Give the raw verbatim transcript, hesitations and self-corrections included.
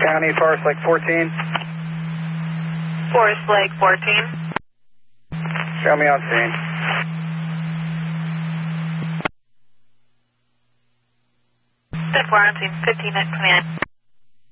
County, Forest Lake fourteen. Forest Lake fourteen. Show me on scene. ten four on scene, fifteen at command.